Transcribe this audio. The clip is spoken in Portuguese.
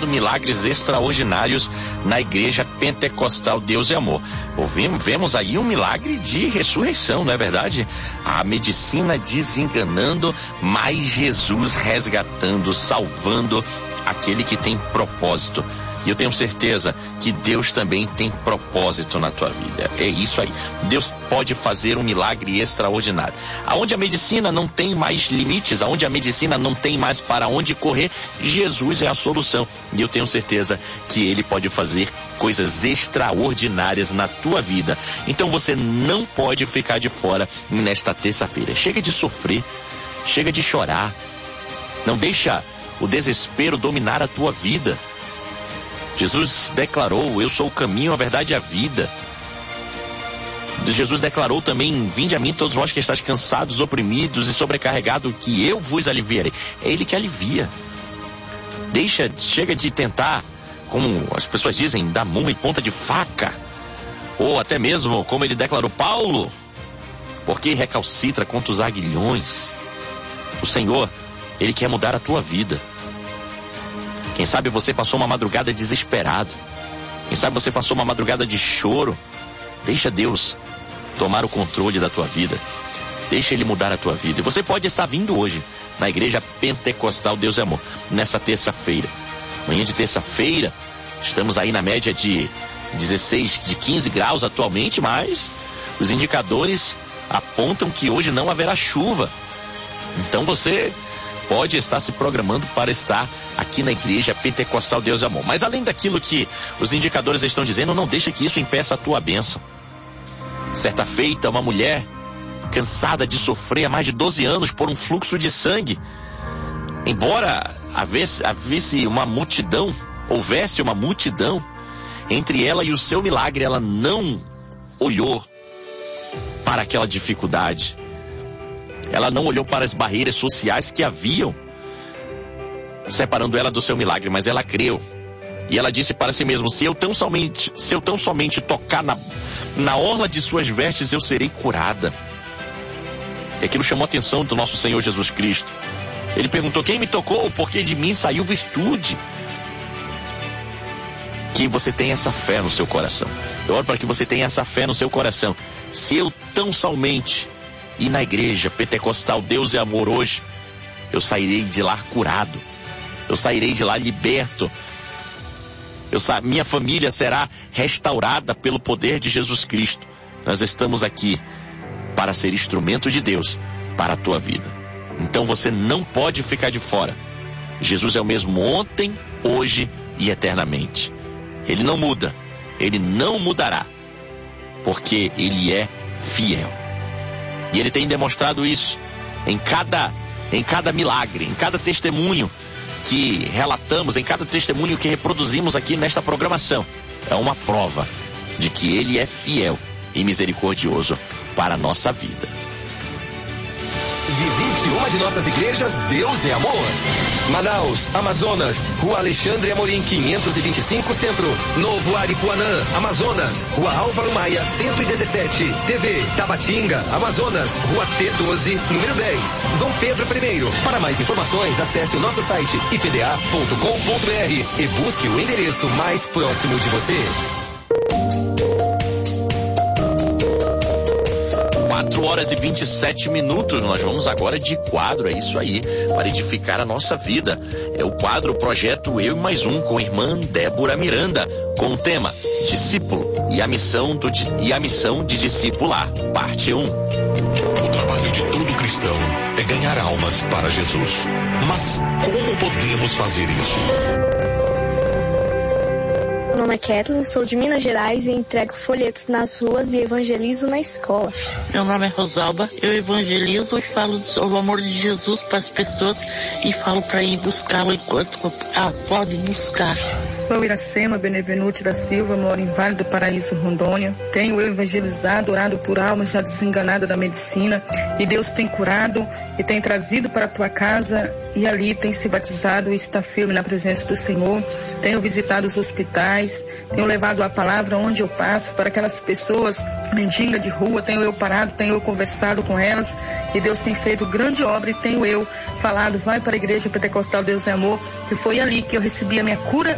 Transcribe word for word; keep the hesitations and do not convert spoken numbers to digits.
milagres extraordinários na Igreja Pentecostal Deus e Amor. Ouvimos, vemos aí um milagre de ressurreição, não é verdade? A medicina desenganando, mas Jesus resgatando, salvando aquele que tem propósito. E eu tenho certeza que Deus também tem propósito na tua vida. É isso aí. Deus pode fazer um milagre extraordinário. Aonde a medicina não tem mais limites, aonde a medicina não tem mais para onde correr, Jesus é a solução. E eu tenho certeza que Ele pode fazer coisas extraordinárias na tua vida. Então você não pode ficar de fora nesta terça-feira. Chega de sofrer, chega de chorar. Não deixa o desespero dominar a tua vida. Jesus declarou: eu sou o caminho, a verdade e a vida. Jesus declarou também: vinde a mim todos vós que estáis cansados, oprimidos e sobrecarregados, que eu vos aliviarei. É Ele que alivia. Deixa, chega de tentar, como as pessoas dizem, dar murro e ponta de faca. Ou até mesmo, como ele declarou, Paulo, porque recalcitra contra os aguilhões. O Senhor, Ele quer mudar a tua vida. Quem sabe você passou uma madrugada desesperado. Quem sabe você passou uma madrugada de choro. Deixa Deus tomar o controle da tua vida. Deixa Ele mudar a tua vida. E você pode estar vindo hoje na Igreja Pentecostal Deus e Amor, nessa terça-feira. Manhã de terça-feira, estamos aí na média de dezesseis, de quinze graus atualmente, mas os indicadores apontam que hoje não haverá chuva. Então você pode estar se programando para estar aqui na Igreja Pentecostal Deus e Amor. Mas além daquilo que os indicadores estão dizendo, não deixa que isso impeça a tua bênção. Certa feita, uma mulher cansada de sofrer há mais de doze anos por um fluxo de sangue, embora havesse, havesse uma multidão, houvesse uma multidão entre ela e o seu milagre, ela não olhou para aquela dificuldade. Ela não olhou para as barreiras sociais que haviam separando ela do seu milagre, mas ela creu. E ela disse para si mesma: se eu tão somente, se eu tão somente tocar na, na orla de suas vestes, eu serei curada. E aquilo chamou a atenção do nosso Senhor Jesus Cristo. Ele perguntou: quem me tocou? Porque de mim saiu virtude. Que você tenha essa fé no seu coração. Eu oro para que você tenha essa fé no seu coração. Se eu tão somente ir na Igreja Pentecostal Deus e Amor hoje, eu sairei de lá curado. Eu sairei de lá liberto. Eu sa- minha família será restaurada pelo poder de Jesus Cristo. Nós estamos aqui para ser instrumento de Deus para a tua vida. Então você não pode ficar de fora. Jesus é o mesmo ontem, hoje e eternamente. Ele não muda. Ele não mudará. Porque Ele é fiel. E Ele tem demonstrado isso em cada, em cada milagre, em cada testemunho que relatamos, em cada testemunho que reproduzimos aqui nesta programação. É uma prova de que Ele é fiel e misericordioso para a nossa vida. Visite uma de nossas igrejas Deus é Amor. Manaus, Amazonas, Rua Alexandre Amorim quinhentos e vinte e cinco Centro, Novo Aripuanã, Amazonas, Rua Álvaro Maia cento e dezessete, T V Tabatinga, Amazonas, Rua T doze, número dez, Dom Pedro I. Para mais informações, acesse o nosso site i p d a ponto com ponto b r e busque o endereço mais próximo de você. quatro horas e vinte e sete minutos, nós vamos agora de quadro, é isso aí, para edificar a nossa vida. É o quadro Projeto Eu e Mais Um, com a irmã Débora Miranda, com o tema Discípulo e a missão, do, e a missão de discipular, parte um. O trabalho de todo cristão é ganhar almas para Jesus. Mas como podemos fazer isso? Meu nome é Kathleen, sou de Minas Gerais e entrego folhetos nas ruas e evangelizo na escola. Meu nome é Rosalba, eu evangelizo e falo sobre o amor de Jesus para as pessoas e falo para ir buscá-lo enquanto ah, podem buscar. Sou Iracema Benevenuti da Silva, moro em Vale do Paraíso, Rondônia. Tenho eu evangelizado, orado por almas já desenganadas da medicina e Deus tem curado e tem trazido para a tua casa e ali tem se batizado e está firme na presença do Senhor. Tenho visitado os hospitais, tenho levado a palavra onde eu passo para aquelas pessoas mendigas de rua, tenho eu parado, tenho eu conversado com elas e Deus tem feito grande obra e tenho eu falado, vai para a Igreja Pentecostal Deus é Amor, que foi ali que eu recebi a minha cura